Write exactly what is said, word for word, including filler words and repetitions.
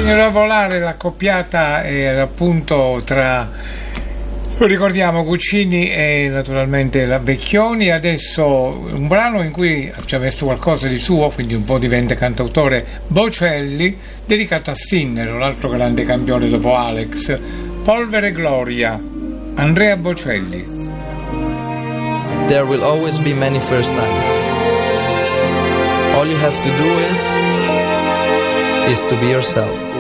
Continuerà a volare l'accoppiata e appunto tra, lo ricordiamo, Guccini e naturalmente la Vecchioni. Adesso un brano in cui ci ha messo qualcosa di suo, quindi un po' diventa cantautore, Bocelli, dedicato a Sinner, un altro grande campione dopo Alex. Polvere e Gloria, Andrea Bocelli. There will always be many first times. All you have to do is is to be yourself.